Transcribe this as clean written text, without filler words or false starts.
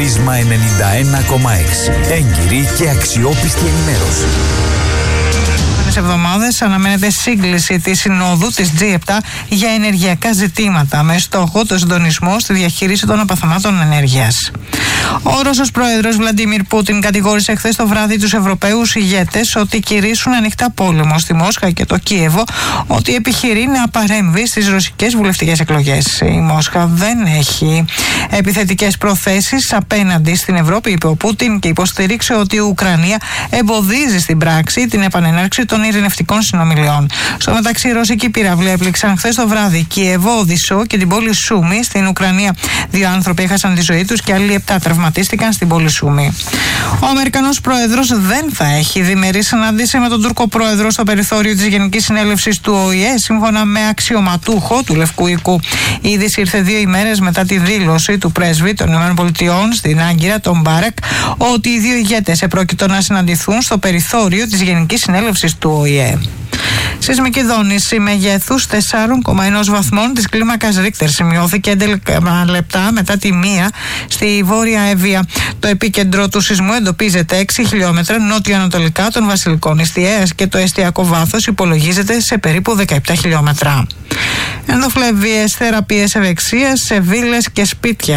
Πρίσμα 91,6. Έγκυρη και αξιόπιστη ενημέρωση. Εβδομάδες αναμένεται σύγκληση της συνόδου της G7 για ενεργειακά ζητήματα με στόχο το συντονισμό στη διαχείριση των αποθεμάτων ενέργειας. Ο Ρώσος πρόεδρος Βλαντίμιρ Πούτιν κατηγόρησε χθες το βράδυ τους Ευρωπαίους ηγέτες ότι κηρύσσουν ανοιχτά πόλεμο στη Μόσχα και το Κίεβο, ότι επιχειρεί να παρέμβει στις ρωσικές βουλευτικές εκλογές. Η Μόσχα δεν έχει επιθετικές προθέσεις απέναντι στην Ευρώπη, είπε ο Πούτιν, και υποστήριξε ότι η Ουκρανία εμποδίζει στην πράξη την επανενάρξη των ειρηνευτικών συνομιλιών. Στο μεταξύ, οι ρωσικοί πυραυλοί έπληξαν χθες το βράδυ Κιεβό, Οδυσσό και την πόλη Σούμι στην Ουκρανία. 2 άνθρωποι έχασαν τη ζωή τους και άλλοι 7 τραυματίστηκαν στην πόλη Σούμι. Ο Αμερικανός πρόεδρος δεν θα έχει διμερή συνάντηση με τον Τούρκο πρόεδρο στο περιθώριο της Γενικής Συνέλευσης του ΟΗΕ, σύμφωνα με αξιωματούχο του Λευκού Οίκου. Η είδηση ήρθε 2 ημέρες μετά τη δήλωση του πρέσβη των ΗΠΑ στην Άγκυρα, τον Μπάρεκ, ότι οι 2 ηγέτες επρόκειτο να συναντηθούν στο περιθώριο της Γενικής Συνέλευσης του ΟΗΕ. Σεισμική δόνηση μεγέθους 4,1 βαθμών της κλίμακας Ρίχτερ σημειώθηκε 11 λεπτά μετά τη 1 στη Βόρεια Εύβοια. Το επίκεντρο του σεισμού εντοπίζεται 6 χιλιόμετρα νότιο-ανατολικά των Βασιλικών Ιστιαίας και το εστιακό βάθος υπολογίζεται σε περίπου 17 χιλιόμετρα. Ενδοφλεβίες θεραπείες ευεξίας σε βίλες και σπίτια.